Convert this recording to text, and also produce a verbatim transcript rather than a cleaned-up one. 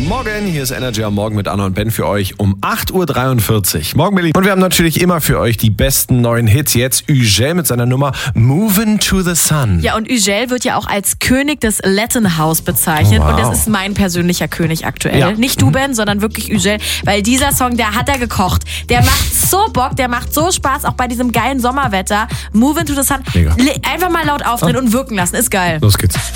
Morgen, hier ist Energy am Morgen mit Anna und Ben für euch um acht Uhr dreiundvierzig. Morgen, Milli. Und wir haben natürlich immer für euch die besten neuen Hits. Jetzt Ugel mit seiner Nummer Movin' to the Sun. Ja, und Ugel wird ja auch als König des Latin House bezeichnet. Wow. Und das ist mein persönlicher König aktuell. Ja. Nicht du, Ben, sondern wirklich Ugel. Weil dieser Song, der hat er gekocht. Der macht so Bock, der macht so Spaß, auch bei diesem geilen Sommerwetter. Movin' to the Sun. Mega. Einfach mal laut aufdrehen und wirken lassen. Ist geil. Los geht's.